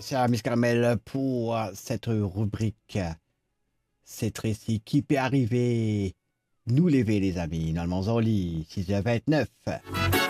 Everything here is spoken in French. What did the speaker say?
cher Miss Carmel, pour cette rubrique. C'est récit qui peut arriver. Nous lever, les amis, dans le lit, 6h29.